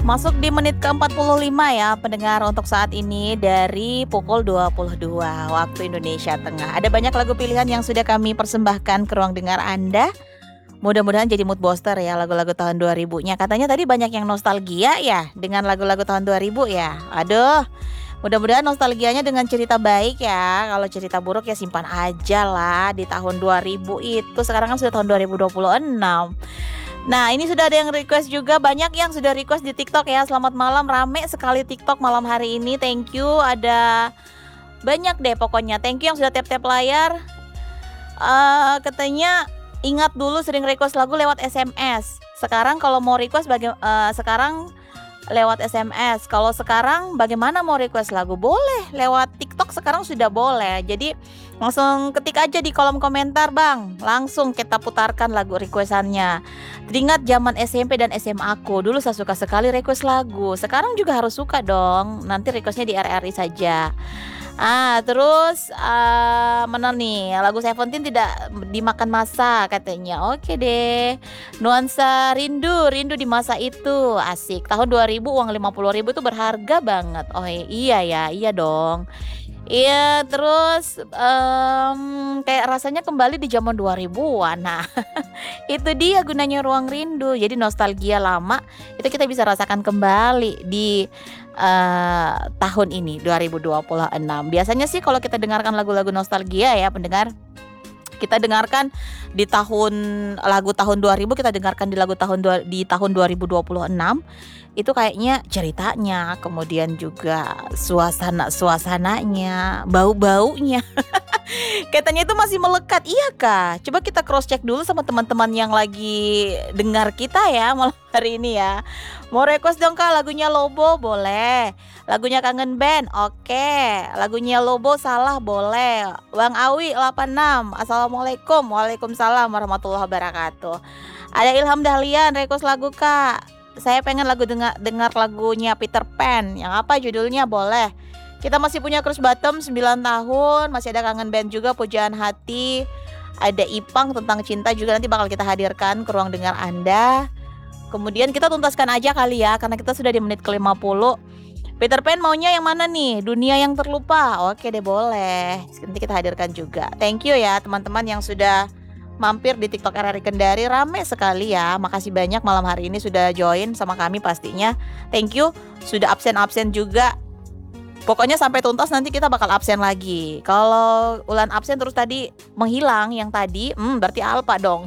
Masuk di menit ke-45 ya pendengar untuk saat ini dari pukul 22 waktu Indonesia Tengah. Ada banyak lagu pilihan yang sudah kami persembahkan ke ruang dengar Anda. Mudah-mudahan jadi mood booster ya lagu-lagu tahun 2000-nya. Katanya tadi banyak yang nostalgia ya dengan lagu-lagu tahun 2000 ya. Aduh, mudah-mudahan nostalgianya dengan cerita baik ya. Kalau cerita buruk ya simpan aja lah di tahun 2000 itu. Sekarang kan sudah tahun 2026. Nah, ini sudah ada yang request juga. Banyak yang sudah request di TikTok ya. Selamat malam, rame sekali TikTok malam hari ini. Thank you. Ada banyak deh pokoknya. Thank you yang sudah tap-tap layar. Katanya ingat dulu sering request lagu lewat SMS. Sekarang kalau mau request sekarang lewat SMS. Kalau sekarang bagaimana mau request lagu? Boleh lewat TikTok sekarang sudah boleh. Jadi langsung ketik aja di kolom komentar, Bang. Langsung kita putarkan lagu requestannya. Teringat zaman SMP dan SMA aku. Dulu saya suka sekali request lagu. Sekarang juga harus suka dong. Nanti requestnya di RRI saja. Terus mana nih? Lagu Seventeen tidak dimakan masa katanya. Oke deh. Nuansa rindu di masa itu. Asik. Tahun 2000 uang 50.000 itu berharga banget. Oh iya ya, iya dong. Iya, terus kayak rasanya kembali di zaman 2000-an. Nah, itu dia gunanya ruang rindu. Jadi nostalgia lama itu kita bisa rasakan kembali di tahun ini 2026. Biasanya sih kalau kita dengarkan lagu-lagu nostalgia ya pendengar, kita dengarkan di lagu tahun 2000, kita dengarkan di di tahun 2026. Itu kayaknya ceritanya, kemudian juga suasananya, bau-baunya. Katanya itu masih melekat. Iya kah? Coba kita cross check dulu sama teman-teman yang lagi dengar kita ya malam hari ini ya. Mau request dong Kak lagunya Lobo? Boleh. Lagunya Kangen Band? Oke. Lagunya Lobo Salah? Boleh. Bang Awi 86. Assalamualaikum. Waalaikumsalam warahmatullahi wabarakatuh. Ada Ilham Dahlian request lagu Kak. Saya pengen dengar lagunya Peter Pan. Yang apa judulnya? Boleh. Kita masih punya Cruise Bottom 9 tahun. Masih ada Kangen Band juga, Pujaan Hati. Ada Ipang tentang cinta juga nanti bakal kita hadirkan ke ruang dengar Anda. Kemudian kita tuntaskan aja kali ya, karena kita sudah di menit ke-50. Peter Pan maunya yang mana nih? Dunia yang terlupa. Oke deh, boleh. Nanti kita hadirkan juga. Thank you ya teman-teman yang sudah mampir di TikTok RRI Kendari. Rame sekali ya. Makasih banyak malam hari ini sudah join sama kami pastinya. Thank you. Sudah absen-absen juga. Pokoknya sampai tuntas nanti kita bakal absen lagi. Kalau Ulan absen terus tadi menghilang yang tadi, berarti Alpa dong.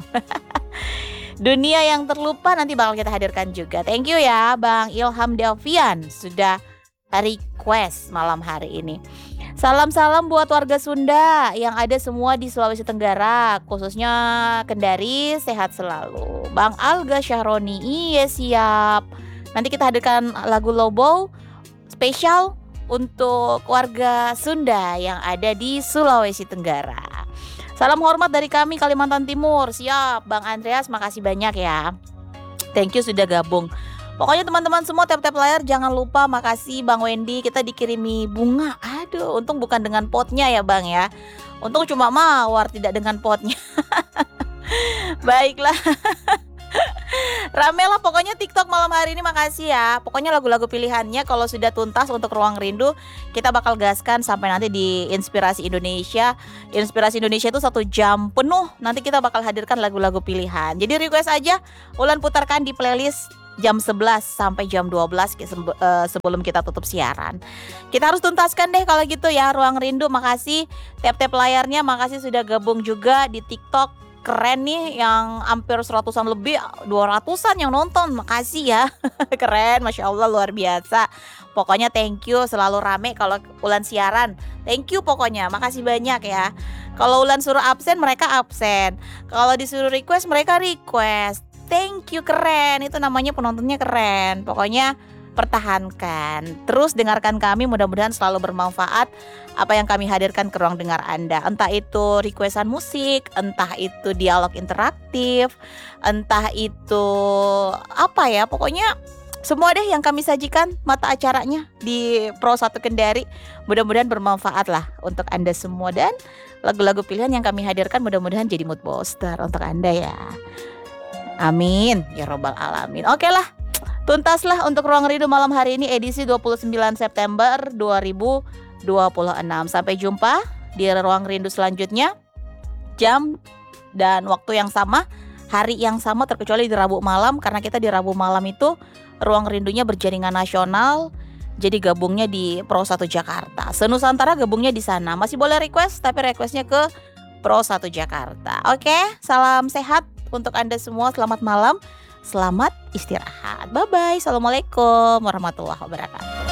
Dunia yang terlupa nanti bakal kita hadirkan juga. Thank you ya Bang Ilham Delvian sudah request malam hari ini. Salam-salam buat warga Sunda yang ada semua di Sulawesi Tenggara, khususnya Kendari, sehat selalu. Bang Alga Syahroni, iya siap. Nanti kita hadirkan lagu Lobo spesial untuk warga Sunda yang ada di Sulawesi Tenggara. Salam hormat dari kami Kalimantan Timur. Siap Bang Andreas, makasih banyak ya. Thank you sudah gabung. Pokoknya teman-teman semua tap-tap layar jangan lupa. Makasih Bang Wendy, kita dikirimi bunga. Aduh, untung bukan dengan potnya ya Bang ya. Untung cuma mawar tidak dengan potnya. Baiklah. Rame lah pokoknya TikTok malam hari ini, makasih ya. Pokoknya lagu-lagu pilihannya kalau sudah tuntas untuk Ruang Rindu, kita bakal gaskan sampai nanti di Inspirasi Indonesia. Inspirasi Indonesia itu 1 jam penuh. Nanti kita bakal hadirkan lagu-lagu pilihan. Jadi request aja, Ulan putarkan di playlist jam 11 sampai jam 12 sebelum kita tutup siaran. Kita harus tuntaskan deh kalau gitu ya Ruang Rindu. Makasih tap-tap layarnya, makasih sudah gabung juga di TikTok. Keren nih yang hampir 100-an lebih, 200-an yang nonton. Makasih ya. Keren, Masya Allah luar biasa. Pokoknya thank you, selalu rame kalau Ulan siaran. Thank you pokoknya, makasih banyak ya. Kalau Ulan suruh absen, mereka absen. Kalau disuruh request, mereka request. Thank you, keren. Itu namanya penontonnya keren. Pokoknya pertahankan. Terus dengarkan kami, mudah-mudahan selalu bermanfaat apa yang kami hadirkan ke ruang dengar Anda. Entah itu requestan musik, entah itu dialog interaktif, entah itu apa ya, pokoknya semua deh yang kami sajikan mata acaranya di Pro 1 Kendari. Mudah-mudahan bermanfaat lah untuk Anda semua. Dan lagu-lagu pilihan yang kami hadirkan mudah-mudahan jadi mood booster untuk Anda ya. Amin ya robbal alamin. Oke lah, Tuntaslah untuk Ruang Rindu malam hari ini edisi 29 September 2026. Sampai jumpa di Ruang Rindu selanjutnya. Jam dan waktu yang sama, hari yang sama, terkecuali di Rabu malam, karena kita di Rabu malam itu Ruang Rindunya berjaringan nasional. Jadi gabungnya di Pro 1 Jakarta. Se-Nusantara gabungnya di sana. Masih boleh request, tapi requestnya ke Pro 1 Jakarta. Oke, salam sehat untuk Anda semua. Selamat malam, selamat istirahat. Bye-bye. Assalamualaikum warahmatullahi wabarakatuh.